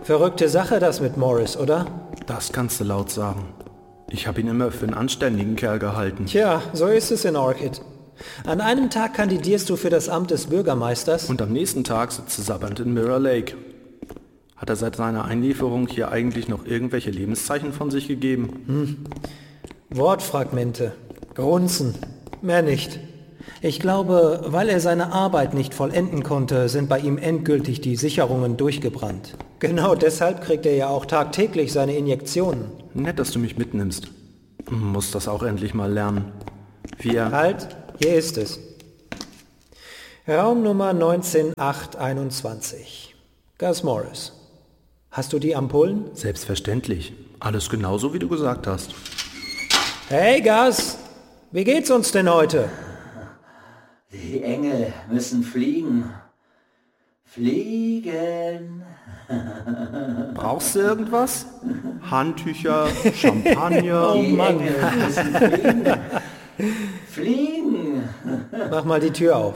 Verrückte Sache das mit Morris, oder? Das kannst du laut sagen. Ich habe ihn immer für einen anständigen Kerl gehalten. Tja, so ist es in Orchid. An einem Tag kandidierst du für das Amt des Bürgermeisters. Und am nächsten Tag sitzt du sabbernd in Mirror Lake. Hat er seit seiner Einlieferung hier eigentlich noch irgendwelche Lebenszeichen von sich gegeben? Wortfragmente, Grunzen, mehr nicht. Ich glaube, weil er seine Arbeit nicht vollenden konnte, sind bei ihm endgültig die Sicherungen durchgebrannt. Genau deshalb kriegt er ja auch tagtäglich seine Injektionen. Nett, dass du mich mitnimmst. Muss das auch endlich mal lernen. Halt, hier ist es. Raumnummer 19821. Gus Morris. Hast du die Ampullen? Selbstverständlich. Alles genauso, wie du gesagt hast. Hey Gus, wie geht's uns denn heute? Die Engel müssen fliegen. Fliegen. Brauchst du irgendwas? Handtücher, Champagner? Oh Mann. Die Engel müssen fliegen. Fliegen. Mach mal die Tür auf.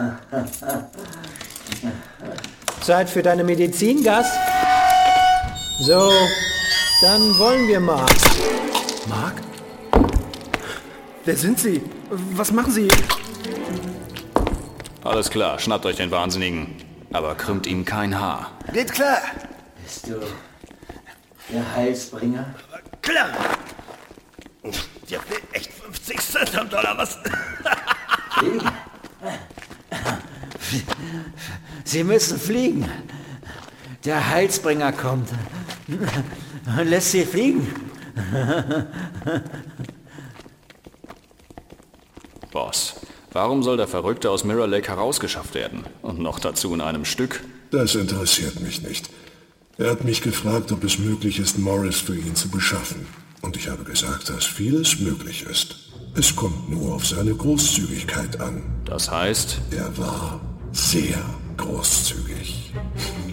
Zeit für deine Medizin, Gus? So, dann wollen wir mal. Mark? Wer sind Sie? Was machen Sie? Alles klar, schnappt euch den Wahnsinnigen. Aber krümmt ihm kein Haar. Geht klar. Bist du der Heilsbringer? Klar. Dir fehlt echt 50 Cent am Dollar, was? Fliegen. Sie müssen fliegen. Der Heilsbringer kommt und lässt sie fliegen. Boss, warum soll der Verrückte aus Mirror Lake herausgeschafft werden? Und noch dazu in einem Stück? Das interessiert mich nicht. Er hat mich gefragt, ob es möglich ist, Morris für ihn zu beschaffen. Und ich habe gesagt, dass vieles möglich ist. Es kommt nur auf seine Großzügigkeit an. Das heißt? Er war sehr großzügig.